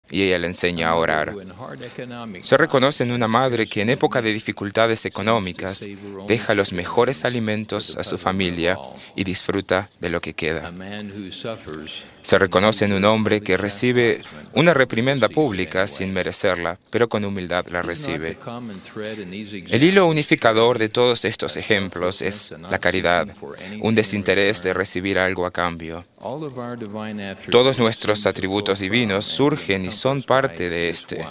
y ella le enseña a orar. Se reconoce en una madre que en época de dificultades económicas deja los mejores alimentos a su familia y disfruta de lo que queda. Se reconoce en un hombre que recibe una reprimenda pública sin merecerla, pero con humildad la recibe. El hilo unificador de todos estos ejemplos es la caridad, un desinterés de recibir algo a cambio. Todos nuestros atributos divinos surgen y son parte de este.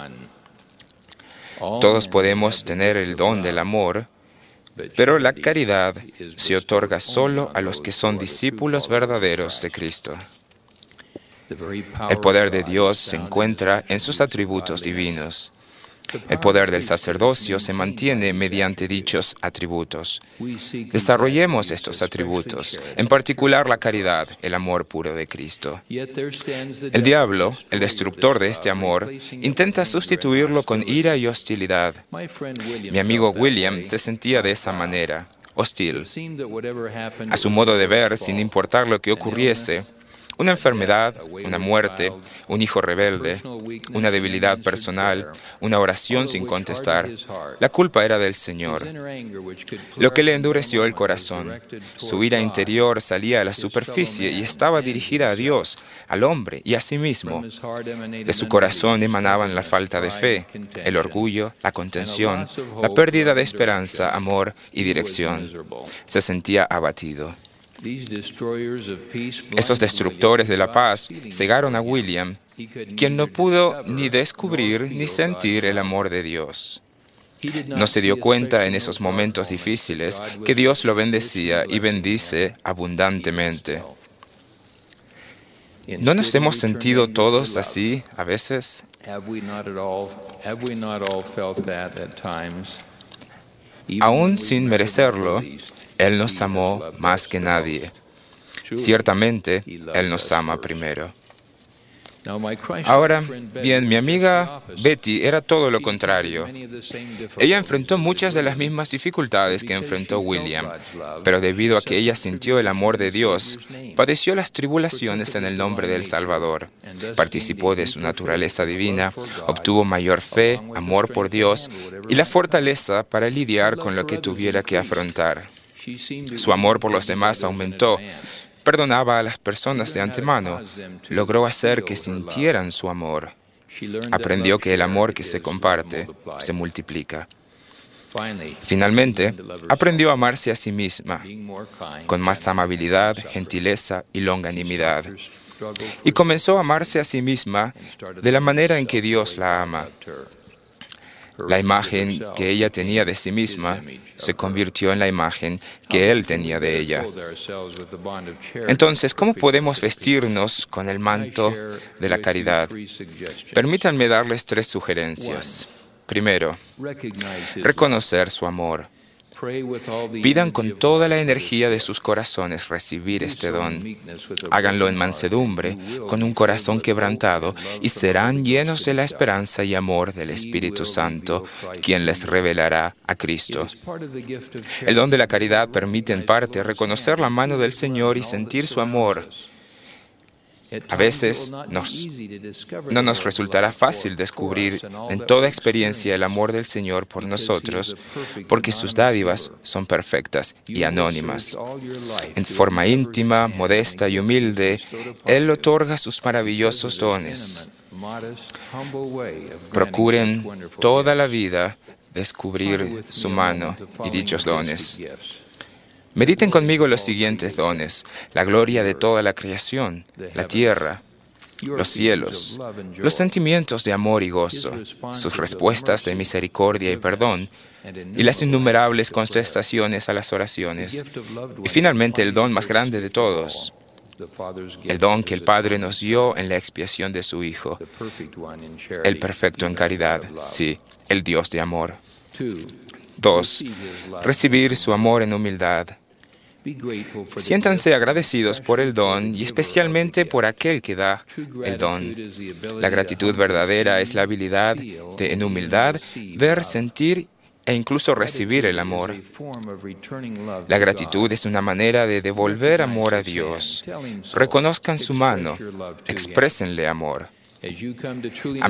Todos podemos tener el don del amor, pero la caridad se otorga solo a los que son discípulos verdaderos de Cristo. El poder de Dios se encuentra en sus atributos divinos. El poder del sacerdocio se mantiene mediante dichos atributos. Desarrollemos estos atributos, en particular la caridad, el amor puro de Cristo. El diablo, el destructor de este amor, intenta sustituirlo con ira y hostilidad. Mi amigo William se sentía de esa manera, hostil. A su modo de ver, sin importar lo que ocurriese, una enfermedad, una muerte, un hijo rebelde, una debilidad personal, una oración sin contestar. La culpa era del Señor, lo que le endureció el corazón. Su ira interior salía a la superficie y estaba dirigida a Dios, al hombre y a sí mismo. De su corazón emanaban la falta de fe, el orgullo, la contención, la pérdida de esperanza, amor y dirección. Se sentía abatido. Estos destructores de la paz cegaron a William, quien no pudo ni descubrir ni sentir el amor de Dios. No se dio cuenta en esos momentos difíciles que Dios lo bendecía y bendice abundantemente. ¿No nos hemos sentido todos así a veces? Aún sin merecerlo, Él nos amó más que nadie. Ciertamente, Él nos ama primero. Ahora, bien, mi amiga Betty era todo lo contrario. Ella enfrentó muchas de las mismas dificultades que enfrentó William, pero debido a que ella sintió el amor de Dios, padeció las tribulaciones en el nombre del Salvador. Participó de su naturaleza divina, obtuvo mayor fe, amor por Dios y la fortaleza para lidiar con lo que tuviera que afrontar. Su amor por los demás aumentó. Perdonaba a las personas de antemano. Logró hacer que sintieran su amor. Aprendió que el amor que se comparte se multiplica. Finalmente, aprendió a amarse a sí misma, con más amabilidad, gentileza y longanimidad. Y comenzó a amarse a sí misma de la manera en que Dios la ama. La imagen que ella tenía de sí misma se convirtió en la imagen que Él tenía de ella. Entonces, ¿cómo podemos vestirnos con el manto de la caridad? Permítanme darles 3 sugerencias. Primero, reconocer su amor. Pidan con toda la energía de sus corazones recibir este don. Háganlo en mansedumbre, con un corazón quebrantado, y serán llenos de la esperanza y amor del Espíritu Santo, quien les revelará a Cristo. El don de la caridad permite en parte reconocer la mano del Señor y sentir su amor. A veces no nos resultará fácil descubrir en toda experiencia el amor del Señor por nosotros, porque sus dádivas son perfectas y anónimas. En forma íntima, modesta y humilde, Él otorga sus maravillosos dones. Procuren toda la vida descubrir su mano y dichos dones. Mediten conmigo los siguientes dones: la gloria de toda la creación, la tierra, los cielos, los sentimientos de amor y gozo, sus respuestas de misericordia y perdón, y las innumerables contestaciones a las oraciones. Y finalmente el don más grande de todos, el don que el Padre nos dio en la expiación de su Hijo, el perfecto en caridad, sí, el Dios de amor. 2. Recibir su amor en humildad. Siéntanse agradecidos por el don y especialmente por aquel que da el don. La gratitud verdadera es la habilidad de, en humildad, ver, sentir e incluso recibir el amor. La gratitud es una manera de devolver amor a Dios. Reconozcan su mano, exprésenle amor.